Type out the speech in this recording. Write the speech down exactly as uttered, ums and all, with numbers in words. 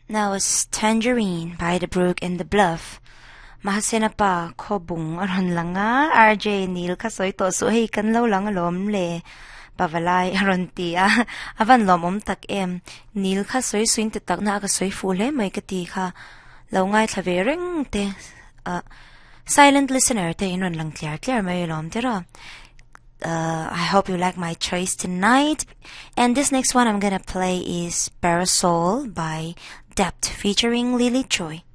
That was Tangerine by The Brook and the Bluff. Mahasina pa kobung aron lang nga R J Neil kasoy to so hey kan law lang alom le pavalay aron ti ah avan lom om tak em Neil kasoy suin te tak na kasoy fule may kati ka law ngay tlavering te uh, silent listener te inon lang clear clear may lom tira. Uh, I hope you like my choice tonight. And this next one I'm gonna play is Parasol by Depth featuring Lily Choi.